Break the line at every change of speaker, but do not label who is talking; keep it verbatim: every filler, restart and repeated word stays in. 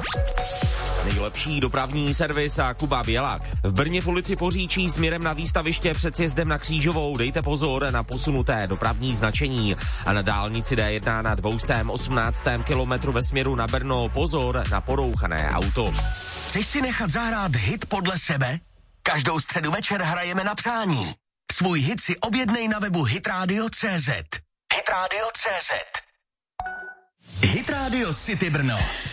Nejlepší dopravní servis a Kuba Bělák. V Brně v ulici Poříčí směrem na výstaviště před sjezdem na Křížovou dejte pozor na posunuté dopravní značení. A na dálnici D jedna na dvoustém osmnáctém kilometru ve směru na Brno pozor na porouchané auto.
Chceš si nechat zahrát hit podle sebe? Každou středu večer hrajeme na přání. Svůj hit si objednej na webu hitradio tečka cé zet. hitradio tečka cé zet. Hit Radio City Brno.